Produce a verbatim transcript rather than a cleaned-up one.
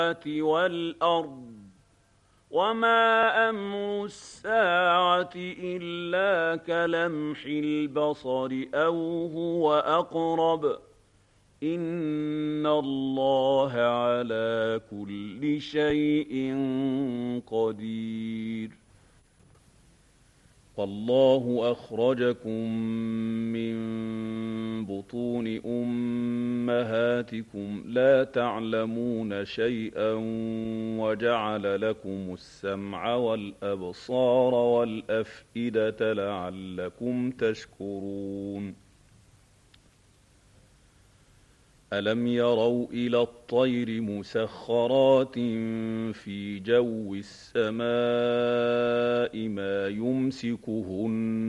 وَالْأَرْضِ وَمَا أَمْرُ السَّاعَةِ إِلَّا كَلَمْحِ الْبَصَرِ أَوْ هُوَ أَقْرَبُ ۚ إِنَّ اللَّهَ عَلَىٰ كُلِّ شَيْءٍ قَدِيرٌ وَاللَّهُ أَخْرَجَكُم مِّن بُطُونِ أُمَّهَاتِكُمْ لَا تَعْلَمُونَ شَيْئًا وَجَعَلَ لَكُمُ السَّمْعَ وَالْأَبْصَارَ وَالْأَفْئِدَةَ لَعَلَّكُمْ تَشْكُرُونَ أَلَمْ يَرَوْا إِلَى الطَّيْرِ مُسَخَّرَاتٍ فِي جَوِّ السَّمَاءِ مَا يُمْسِكُهُنَّ